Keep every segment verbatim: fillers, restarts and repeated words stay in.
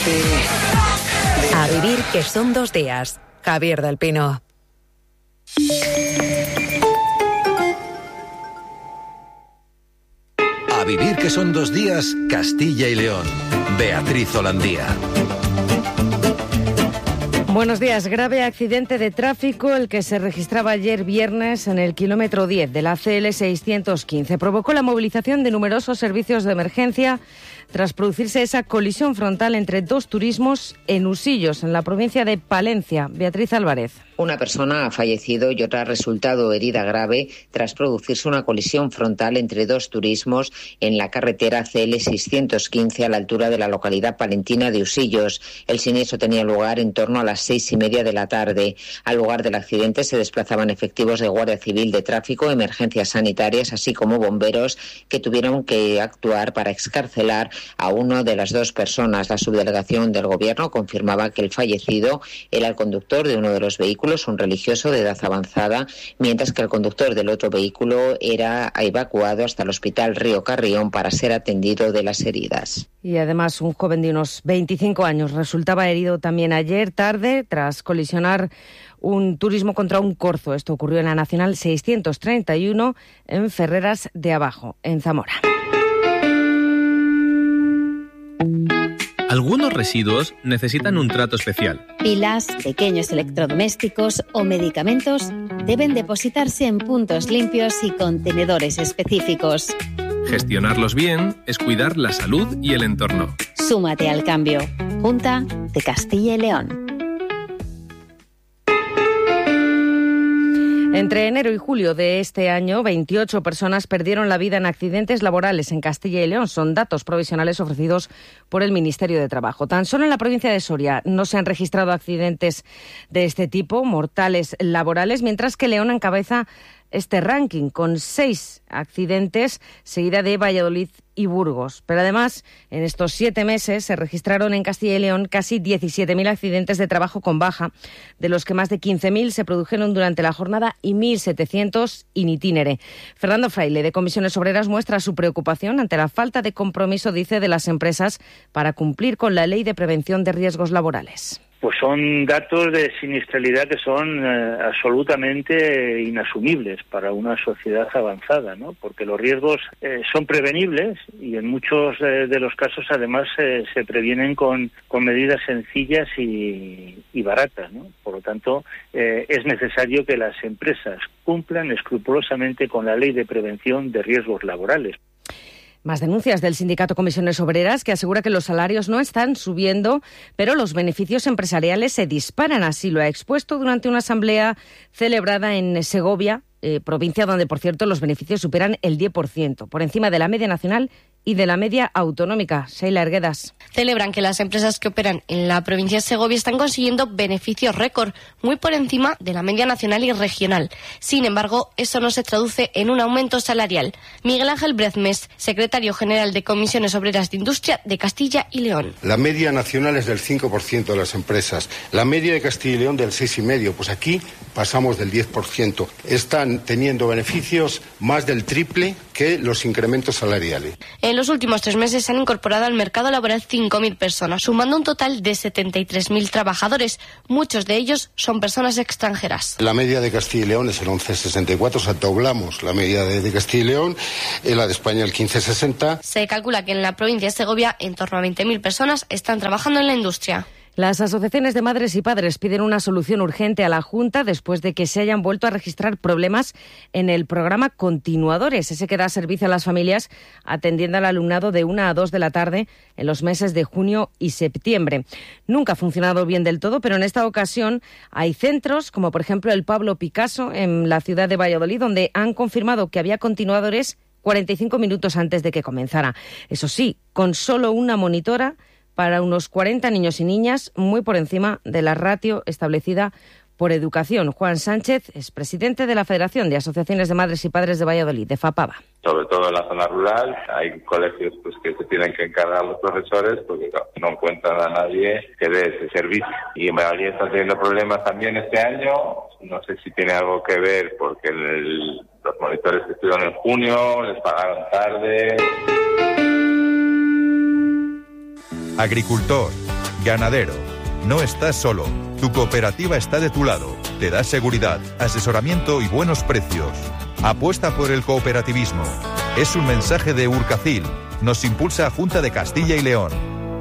A vivir que son dos días. Javier del Pino. A vivir que son dos días, Castilla y León. Beatriz Holandía. Buenos días. Grave accidente de tráfico el que se registraba ayer viernes en el kilómetro diez de la C L seiscientos quince. Provocó la movilización de numerosos servicios de emergencia tras producirse esa colisión frontal entre dos turismos en Usillos, en la provincia de Palencia. Beatriz Álvarez. Una persona ha fallecido y otra ha resultado herida grave tras producirse una colisión frontal entre dos turismos en la carretera C L seiscientos quince a la altura de la localidad palentina de Usillos. El siniestro tenía lugar en torno a las seis y media de la tarde. Al lugar del accidente se desplazaban efectivos de Guardia Civil de Tráfico, emergencias sanitarias, así como bomberos que tuvieron que actuar para excarcelar a una de las dos personas. La subdelegación del Gobierno confirmaba que el fallecido era el conductor de uno de los vehículos, un religioso de edad avanzada, mientras que el conductor del otro vehículo era evacuado hasta el Hospital Río Carrión para ser atendido de las heridas. Y además un joven de unos veinticinco años resultaba herido también ayer tarde tras colisionar un turismo contra un corzo. Esto ocurrió en la Nacional seiscientos treinta y uno en Ferreras de Abajo, en Zamora. Algunos residuos necesitan un trato especial. Pilas, pequeños electrodomésticos o medicamentos deben depositarse en puntos limpios y contenedores específicos. Gestionarlos bien es cuidar la salud y el entorno. Súmate al cambio. Junta de Castilla y León. Entre enero y julio de este año, veintiocho personas perdieron la vida en accidentes laborales en Castilla y León. Son datos provisionales ofrecidos por el Ministerio de Trabajo. Tan solo en la provincia de Soria no se han registrado accidentes de este tipo, mortales laborales, mientras que León encabeza este ranking con seis accidentes, seguida de Valladolid y Burgos. Pero además, en estos siete meses se registraron en Castilla y León casi diecisiete mil accidentes de trabajo con baja, de los que más de quince mil se produjeron durante la jornada y mil setecientos in itinere. Fernando Fraile, de Comisiones Obreras, muestra su preocupación ante la falta de compromiso, dice, de las empresas para cumplir con la Ley de Prevención de Riesgos Laborales. Pues son datos de siniestralidad que son eh, absolutamente inasumibles para una sociedad avanzada, ¿no? Porque los riesgos eh, son prevenibles y en muchos eh, de los casos además eh, se previenen con, con medidas sencillas y, y baratas, ¿no? Por lo tanto, eh, es necesario que las empresas cumplan escrupulosamente con la Ley de Prevención de Riesgos Laborales. Más denuncias del sindicato Comisiones Obreras, que asegura que los salarios no están subiendo, pero los beneficios empresariales se disparan. Así lo ha expuesto durante una asamblea celebrada en Segovia, eh, provincia donde, por cierto, los beneficios superan el diez por ciento, por encima de la media nacional y de la media autonómica. Sheila Erguedas. Celebran que las empresas que operan en la provincia de Segovia están consiguiendo beneficios récord, muy por encima de la media nacional y regional. Sin embargo, eso no se traduce en un aumento salarial. Miguel Ángel Brezmes, secretario general de Comisiones Obreras de Industria de Castilla y León. La media nacional es del cinco por ciento de las empresas, la media de Castilla y León del seis coma cinco por ciento. Pues aquí pasamos del diez por ciento. Están teniendo beneficios más del triple que los incrementos salariales. En los últimos tres meses se han incorporado al mercado laboral cinco mil personas, sumando un total de setenta y tres mil trabajadores. Muchos de ellos son personas extranjeras. La media de Castilla y León es el once coma sesenta y cuatro, o sea, doblamos la media de, de Castilla y León, en la de España el quince coma sesenta. Se calcula que en la provincia de Segovia en torno a veinte mil personas están trabajando en la industria. Las asociaciones de madres y padres piden una solución urgente a la Junta después de que se hayan vuelto a registrar problemas en el programa Continuadores, ese que da servicio a las familias atendiendo al alumnado de una a dos de la tarde en los meses de junio y septiembre. Nunca ha funcionado bien del todo, pero en esta ocasión hay centros, como por ejemplo el Pablo Picasso en la ciudad de Valladolid, donde han confirmado que había continuadores cuarenta y cinco minutos antes de que comenzara. Eso sí, con solo una monitora para unos cuarenta niños y niñas, muy por encima de la ratio establecida por Educación. Juan Sánchez es presidente de la Federación de Asociaciones de Madres y Padres de Valladolid, de FAPAVA. Sobre todo en la zona rural, hay colegios pues que se tienen que encargar los profesores porque no encuentran a nadie que dé ese servicio. Y en Valladolid está teniendo problemas también este año, no sé si tiene algo que ver porque el, los monitores que estuvieron en junio les pagaron tarde. Agricultor, Ganadero. No estás solo. Tu cooperativa está de tu lado. Te da seguridad, asesoramiento y buenos precios. Apuesta por el cooperativismo. Es un mensaje de Urcacil. Nos impulsa Junta de Castilla y León.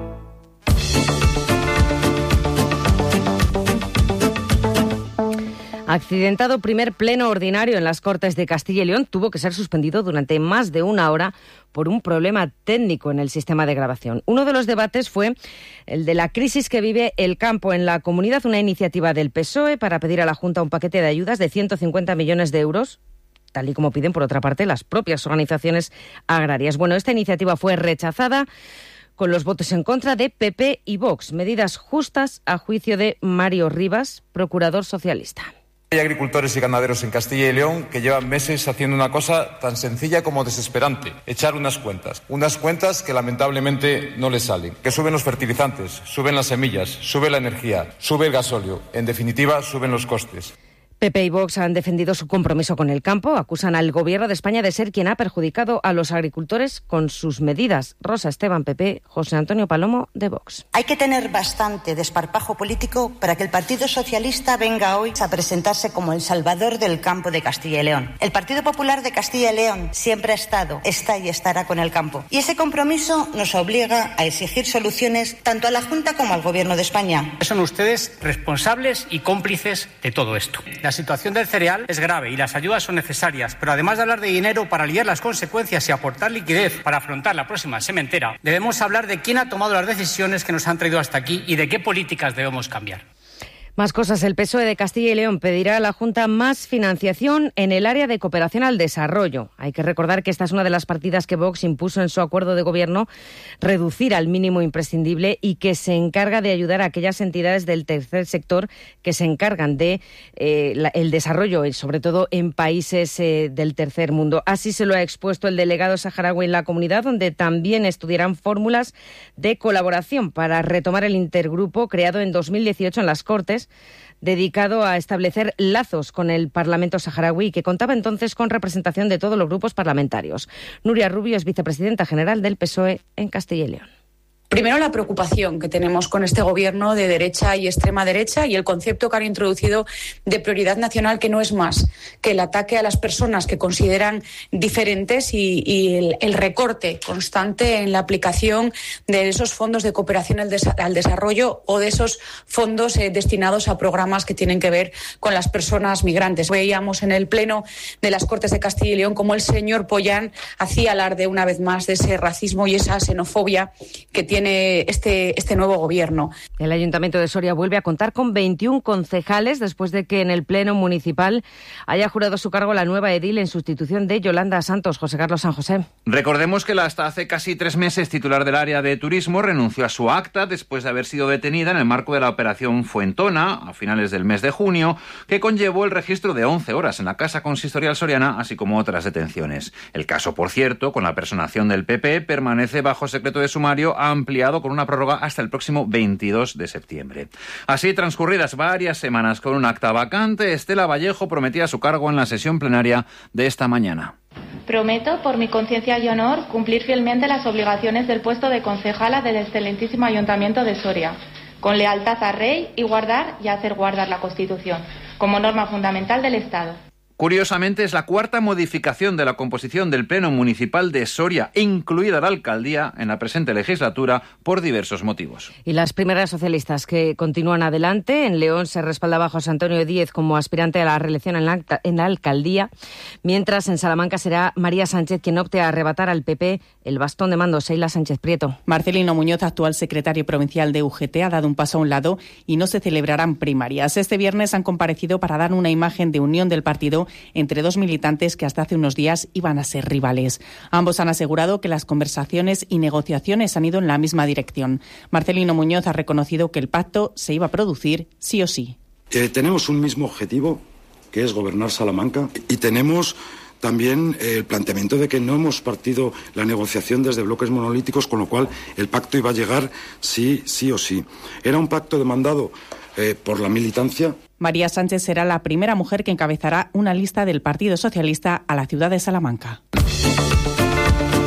Accidentado primer pleno ordinario en las Cortes de Castilla y León tuvo que ser suspendido durante más de una hora por un problema técnico en el sistema de grabación. Uno de los debates fue el de la crisis que vive el campo en la comunidad, una iniciativa del P S O E para pedir a la Junta un paquete de ayudas de ciento cincuenta millones de euros, tal y como piden, por otra parte, las propias organizaciones agrarias. Bueno, esta iniciativa fue rechazada con los votos en contra de P P y Vox. Medidas justas a juicio de Mario Rivas, procurador socialista. Hay agricultores y ganaderos en Castilla y León que llevan meses haciendo una cosa tan sencilla como desesperante: echar unas cuentas. Unas cuentas que lamentablemente no les salen. Que suben los fertilizantes, suben las semillas, sube la energía, sube el gasóleo. En definitiva, suben los costes. P P y Vox han defendido su compromiso con el campo. Acusan al Gobierno de España de ser quien ha perjudicado a los agricultores con sus medidas. Rosa Esteban, P P, José Antonio Palomo, de Vox. Hay que tener bastante desparpajo político para que el Partido Socialista venga hoy a presentarse como el salvador del campo de Castilla y León. El Partido Popular de Castilla y León siempre ha estado, está y estará con el campo. Y ese compromiso nos obliga a exigir soluciones tanto a la Junta como al Gobierno de España. Son ustedes responsables y cómplices de todo esto. La situación del cereal es grave y las ayudas son necesarias, pero además de hablar de dinero para aliviar las consecuencias y aportar liquidez para afrontar la próxima sementera, debemos hablar de quién ha tomado las decisiones que nos han traído hasta aquí y de qué políticas debemos cambiar. Más cosas. El P S O E de Castilla y León pedirá a la Junta más financiación en el área de cooperación al desarrollo. Hay que recordar que esta es una de las partidas que Vox impuso en su acuerdo de gobierno, reducir al mínimo imprescindible, y que se encarga de ayudar a aquellas entidades del tercer sector que se encargan de eh, la, el desarrollo, sobre todo en países eh, del tercer mundo. Así se lo ha expuesto el delegado saharaui en la comunidad, donde también estudiarán fórmulas de colaboración para retomar el intergrupo creado en dos mil dieciocho en las Cortes, dedicado a establecer lazos con el Parlamento saharaui, que contaba entonces con representación de todos los grupos parlamentarios. Nuria Rubio es vicepresidenta general del P S O E en Castilla y León. Primero, la preocupación que tenemos con este gobierno de derecha y extrema derecha y el concepto que han introducido de prioridad nacional, que no es más que el ataque a las personas que consideran diferentes y, y el, el recorte constante en la aplicación de esos fondos de cooperación al, des- al desarrollo o de esos fondos eh, destinados a programas que tienen que ver con las personas migrantes. Veíamos en el Pleno de las Cortes de Castilla y León cómo el señor Pollán hacía alarde una vez más de ese racismo y esa xenofobia que tiene tiene este, este nuevo gobierno. El Ayuntamiento de Soria vuelve a contar con veintiún concejales después de que en el Pleno Municipal haya jurado su cargo la nueva edil en sustitución de Yolanda Santos. José Carlos San José. Recordemos que la hasta hace casi tres meses titular del área de turismo renunció a su acta después de haber sido detenida en el marco de la operación Fuentona a finales del mes de junio, que conllevó el registro de once horas en la Casa Consistorial Soriana, así como otras detenciones. El caso, por cierto, con la personación del P P, permanece bajo secreto de sumario ampliado con una prórroga hasta el próximo veintidós de septiembre. Así, transcurridas varias semanas con un acta vacante, Estela Vallejo prometía su cargo en la sesión plenaria de esta mañana. Prometo, por mi conciencia y honor, cumplir fielmente las obligaciones del puesto de concejala del excelentísimo Ayuntamiento de Soria, con lealtad al Rey y guardar y hacer guardar la Constitución, como norma fundamental del Estado. Curiosamente, es la cuarta modificación de la composición del Pleno Municipal de Soria, incluida la alcaldía, en la presente legislatura por diversos motivos. Y las primeras socialistas que continúan adelante. En León se respaldaba José Antonio Díez como aspirante a la reelección en la, en la alcaldía, mientras en Salamanca será María Sánchez quien opte a arrebatar al P P el bastón de mando. Sheila Sánchez Prieto. Marcelino Muñoz, actual secretario provincial de U G T, ha dado un paso a un lado y no se celebrarán primarias. Este viernes han comparecido para dar una imagen de unión del partido entre dos militantes que hasta hace unos días iban a ser rivales. Ambos han asegurado que las conversaciones y negociaciones han ido en la misma dirección. Marcelino Muñoz ha reconocido que el pacto se iba a producir sí o sí. Eh, tenemos un mismo objetivo, que es gobernar Salamanca, y tenemos también el planteamiento de que no hemos partido la negociación desde bloques monolíticos, con lo cual el pacto iba a llegar sí, sí o sí. Era un pacto demandado eh, por la militancia. María Sánchez será la primera mujer que encabezará una lista del Partido Socialista a la ciudad de Salamanca.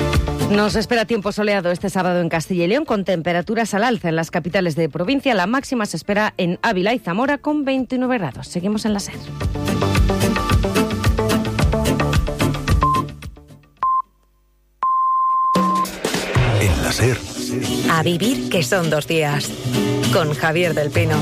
Nos espera tiempo soleado este sábado en Castilla y León, con temperaturas al alza en las capitales de provincia. La máxima se espera en Ávila y Zamora con veintinueve grados. Seguimos en la SER. En la SER. A vivir, que son dos días. Con Javier del Pino.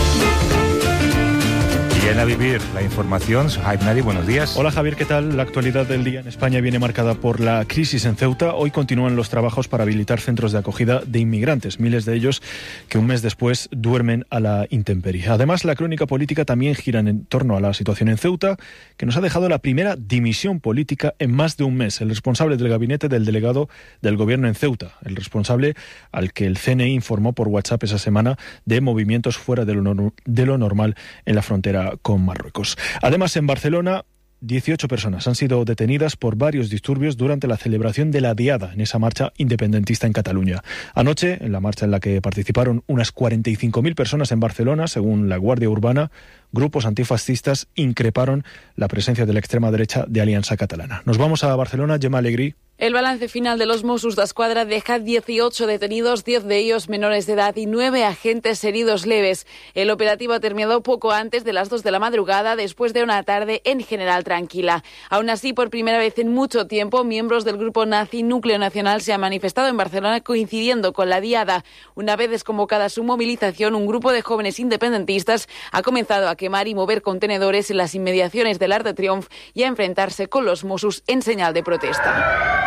Y en A Vivir, la información. Jaime Nadi, buenos días. Hola Javier, ¿qué tal? La actualidad del día en España viene marcada por la crisis en Ceuta. Hoy continúan los trabajos para habilitar centros de acogida de inmigrantes, miles de ellos que un mes después duermen a la intemperie. Además, la crónica política también gira en torno a la situación en Ceuta, que nos ha dejado la primera dimisión política en más de un mes. El responsable del gabinete del delegado del gobierno en Ceuta, el responsable al que el C N I informó por WhatsApp esa semana de movimientos fuera de lo, de lo normal en la frontera con Marruecos. Además, en Barcelona, dieciocho personas han sido detenidas por varios disturbios durante la celebración de la Diada, en esa marcha independentista en Cataluña. Anoche, en la marcha en la que participaron unas cuarenta y cinco mil personas en Barcelona, según la Guardia Urbana, grupos antifascistas increparon la presencia de la extrema derecha de Alianza Catalana. Nos vamos a Barcelona, Gemma Alegrí. El balance final de los Mossos d'Esquadra deja dieciocho detenidos, diez de ellos menores de edad y nueve agentes heridos leves. El operativo ha terminado poco antes de las dos de la madrugada, después de una tarde en general tranquila. Aún así, por primera vez en mucho tiempo, miembros del grupo nazi Núcleo Nacional se han manifestado en Barcelona coincidiendo con la Diada. Una vez desconvocada su movilización, un grupo de jóvenes independentistas ha comenzado a quemar y mover contenedores en las inmediaciones del Arc de Triomf y a enfrentarse con los Mossos en señal de protesta.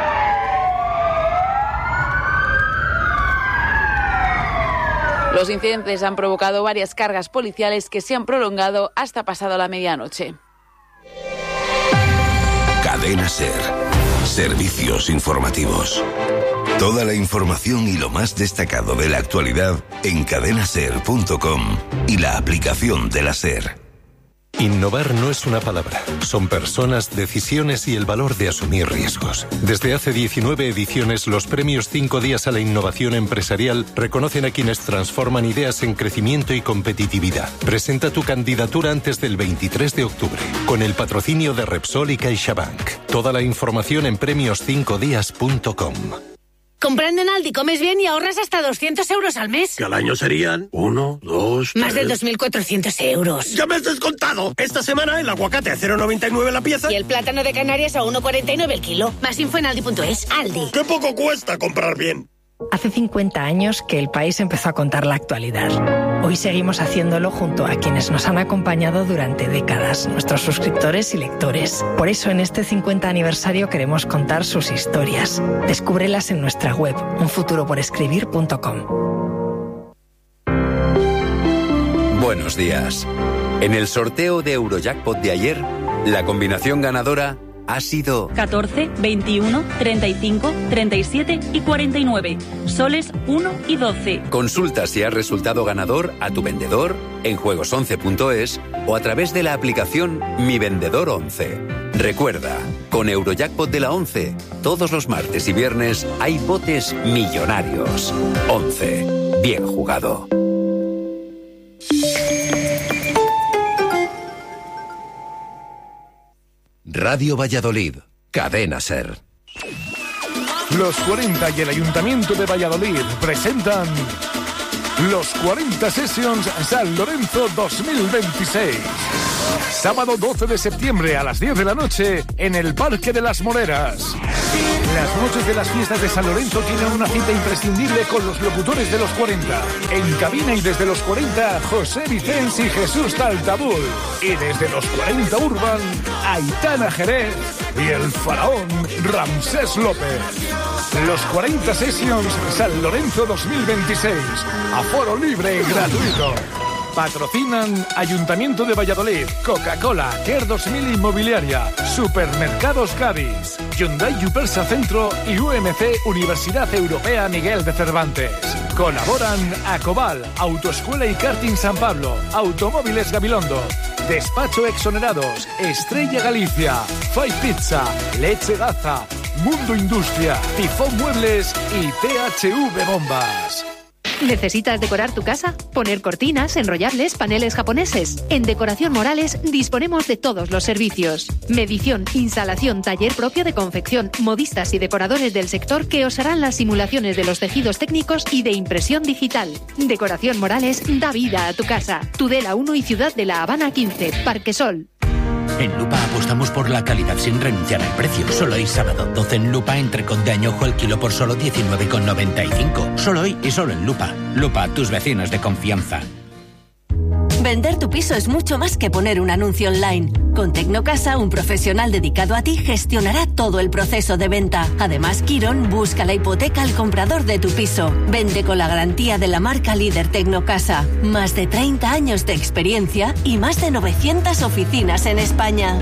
Los incidentes han provocado varias cargas policiales que se han prolongado hasta pasado la medianoche. Cadena SER. Servicios informativos. Toda la información y lo más destacado de la actualidad en cadena ser punto com y la aplicación de la SER. Innovar no es una palabra, son personas, decisiones y el valor de asumir riesgos. Desde hace diecinueve ediciones, los premios Cinco Días a la Innovación Empresarial reconocen a quienes transforman ideas en crecimiento y competitividad. Presenta tu candidatura antes del veintitrés de octubre, con el patrocinio de Repsol y CaixaBank. Toda la información en premios cinco días punto com. Comprando en Aldi comes bien y ahorras hasta doscientos euros al mes. Que al año serían uno, dos, Más tres... de dos mil cuatrocientos euros. ¡Ya me has descontado! Esta semana el aguacate a cero coma noventa y nueve la pieza. Y el plátano de Canarias a uno coma cuarenta y nueve el kilo. Más info en aldi punto es. Aldi. ¡Qué poco cuesta comprar bien! Hace cincuenta años que el país empezó a contar la actualidad. Hoy seguimos haciéndolo junto a quienes nos han acompañado durante décadas, nuestros suscriptores y lectores. Por eso en este cincuenta aniversario queremos contar sus historias. Descúbrelas en nuestra web, un futuro por escribir punto com. Buenos días. En el sorteo de Eurojackpot de ayer, la combinación ganadora ha sido catorce, veintiuno, treinta y cinco, treinta y siete y cuarenta y nueve. Soles uno y doce. Consulta si has resultado ganador a tu vendedor en juegos once punto es o a través de la aplicación Mi Vendedor once. Recuerda, con Eurojackpot de la once, todos los martes y viernes hay botes millonarios. once. Bien jugado. Radio Valladolid, Cadena SER. Los cuarenta y el Ayuntamiento de Valladolid presentan los cuarenta Sessions San Lorenzo dos mil veintiséis. Sábado doce de septiembre a las diez de la noche en el Parque de las Moreras. Las noches de las fiestas de San Lorenzo tienen una cita imprescindible con los locutores de los cuarenta. En cabina y desde los cuarenta, José Vicens y Jesús Taltabul. Y desde los cuarenta Urban, Aitana Jerez y el faraón Ramsés López. Los cuarenta Sessions San Lorenzo dos mil veintiséis. Aforo libre y gratuito. Patrocinan Ayuntamiento de Valladolid, Coca-Cola, Care dos mil Inmobiliaria, Supermercados Gadis, Hyundai Yupersa Centro y U M C Universidad Europea Miguel de Cervantes. Colaboran Acobal, Autoescuela y Karting San Pablo, Automóviles Gabilondo, Despacho Exonerados, Estrella Galicia, Fai Pizza, Leche Gaza, Mundo Industria, Tifón Muebles y T H V Bombas. ¿Necesitas decorar tu casa? ¿Poner cortinas, enrollables, paneles japoneses? En Decoración Morales disponemos de todos los servicios. Medición, instalación, taller propio de confección, modistas y decoradores del sector que os harán las simulaciones de los tejidos técnicos y de impresión digital. Decoración Morales da vida a tu casa. Tudela uno y Ciudad de la Habana quince, Parque Sol. En Lupa apostamos por la calidad sin renunciar al precio. Solo hoy sábado doce en Lupa, entrecot de añojo al kilo por solo diecinueve con noventa y cinco. Solo hoy y solo en Lupa. Lupa, tus vecinos de confianza. Vender tu piso es mucho más que poner un anuncio online. Con Tecnocasa, un profesional dedicado a ti gestionará todo el proceso de venta. Además, Quirón busca la hipoteca al comprador de tu piso. Vende con la garantía de la marca líder Tecnocasa. Más de treinta años de experiencia y más de novecientas oficinas en España.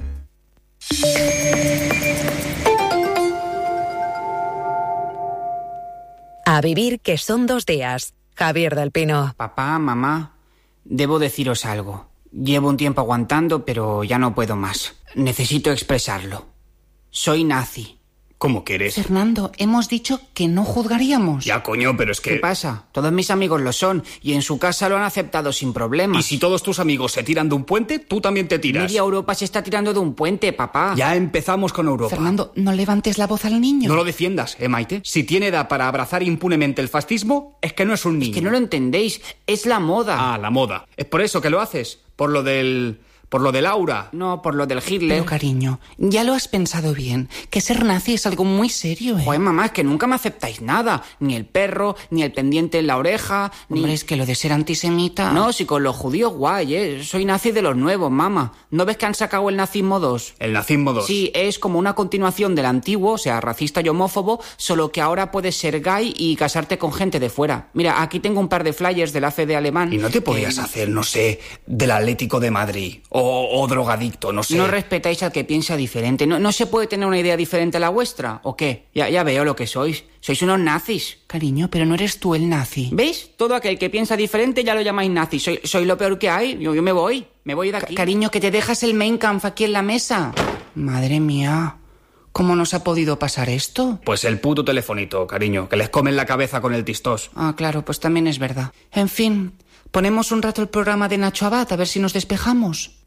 A vivir que son dos días. Javier del Pino. Papá, mamá, debo deciros algo. Llevo un tiempo aguantando, pero ya no puedo más. Necesito expresarlo. Soy nazi. ¿Cómo que eres? Fernando, hemos dicho que no juzgaríamos. Ya, coño, pero es que... ¿Qué pasa? Todos mis amigos lo son, y en su casa lo han aceptado sin problemas. ¿Y si todos tus amigos se tiran de un puente, tú también te tiras? Media Europa se está tirando de un puente, papá. Ya empezamos con Europa. Fernando, no levantes la voz al niño. No lo defiendas, ¿eh, Maite? Si tiene edad para abrazar impunemente el fascismo, es que no es un niño. Es que no lo entendéis, es la moda. Ah, la moda. Es por eso que lo haces, por lo del... ¿Por lo del aura? No, por lo del Hitler. Pero, cariño, ya lo has pensado bien, que ser nazi es algo muy serio, ¿eh? Joder, mamá, es que nunca me aceptáis nada. Ni el perro, ni el pendiente en la oreja, ni... Hombre, es que lo de ser antisemita... No, si con los judíos guay, ¿eh? Soy nazi de los nuevos, mamá. ¿No ves que han sacado el nazismo dos? ¿El nazismo dos? Sí, es como una continuación del antiguo, o sea, racista y homófobo, solo que ahora puedes ser gay y casarte con gente de fuera. Mira, aquí tengo un par de flyers del A F D alemán. ¿Y no te podías que... hacer, no sé, del Atlético de Madrid? O, o drogadicto, no sé. No respetáis al que piensa diferente. ¿No, ¿No se puede tener una idea diferente a la vuestra? ¿O qué? Ya, ya veo lo que sois. Sois unos nazis. Cariño, pero no eres tú el nazi. ¿Veis? Todo aquel que piensa diferente ya lo llamáis nazi. Soy, soy lo peor que hay. Yo, yo me voy. Me voy de aquí. C- cariño, que te dejas el Mein Kampf aquí en la mesa. Madre mía. ¿Cómo nos ha podido pasar esto? Pues el puto telefonito, cariño, que les comen la cabeza con el tistós. Ah, claro, pues también es verdad. En fin, ponemos un rato el programa de Nacho Abad a ver si nos despejamos.